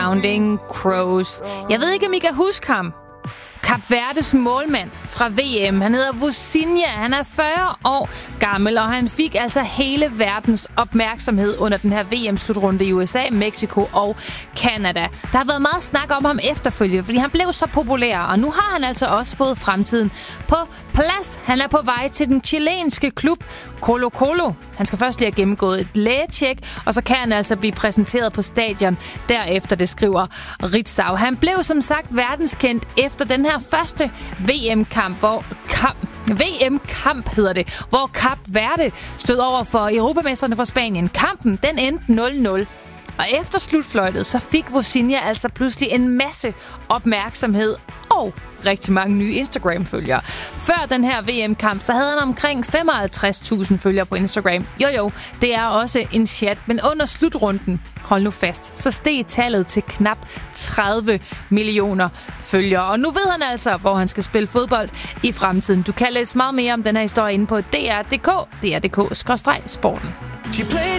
Counting Crows. Jeg ved ikke, om I kan huske ham. Kap Verdes målmand fra VM. Han hedder Vozinha. Han er 40 år gammel, og han fik altså hele verdens opmærksomhed under den her VM-slutrunde i USA, Mexico og Canada. Der har været meget snak om ham efterfølgende, fordi han blev så populær, og nu har han altså også fået fremtiden på plads. Han er på vej til den chilenske klub Colo-Colo. Han skal først lige have gennemgået et lægetjek, og så kan han altså blive præsenteret på stadion derefter, det skriver Ritzau. Han blev som sagt verdenskendt efter den her første VM-kamp, hvor hvor Kap Verde stod over for europamesterne fra Spanien. Kampen, den endte 0-0. Og efter slutfløjtet, så fik Vozinha altså pludselig en masse opmærksomhed og rigtig mange nye Instagram-følgere. Før den her VM-kamp, så havde han omkring 55.000 følgere på Instagram. Jo, det er også en chat, men under slutrunden, hold nu fast, så steg tallet til knap 30 millioner følgere. Og nu ved han altså, hvor han skal spille fodbold i fremtiden. Du kan læse meget mere om den her historie inde på dr.dk, dr.dk/sporten.